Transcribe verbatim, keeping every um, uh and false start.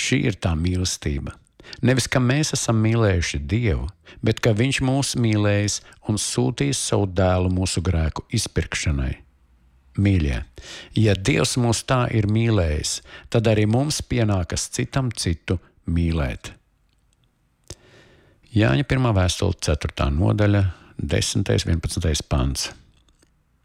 Šī ir tā mīlestība. Nevis, ka mēs esam mīlējuši Dievu, bet ka Viņš mūs mīlējis un sūtījis savu dēlu mūsu grēku izpirkšanai. Mīļie, ja Dievs mūs tā ir mīlējis, tad arī mums pienākas citam citu mīlēt. Jāņa pirmā vēstule, ceturtā nodaļa, desmitais, vienpadsmitais pants.